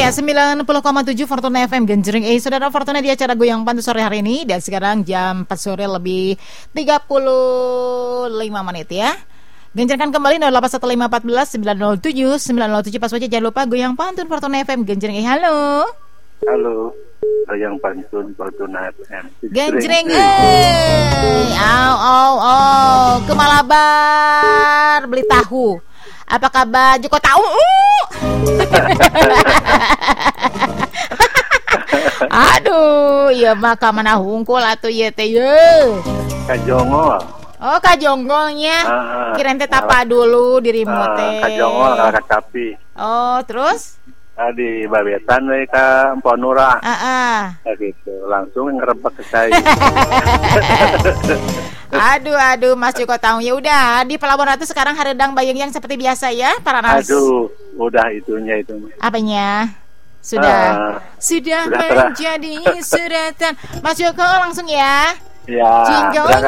Ya, 90,7 Fortuna FM Genjreng Saudara Fortuna di acara Goyang Pantun sore hari ini. Dan sekarang jam 4 sore lebih 35 menit ya. Genjrengkan kembali 081514 907 pas aja, jangan lupa Goyang Pantun Fortuna FM Genjreng. Halo. Halo. Goyang Pantun Fortuna FM Genjreng. Ke Malabar beli tahu. Apa kabar? Joko tahu. Aduh, iya mah ka mana hungkul atuh ieu teh ye. Kajongol. Oh, kajonggolnya. Kirain teh tapa dulu dirimu teh. Kajongol ka Capi. Oh, terus? Di Babetan we ka Emponura. Gitu. Langsung ngerebek ke saya. Aduh, Mas Joko tahu. Ya udah, di Pelabuhan Ratu sekarang haredang bayang yang seperti biasa ya, para nas. Aduh, udah itunya itu. Apanya? Sudah menjadi suratan. Mas Joko langsung ya. Ya. Jingle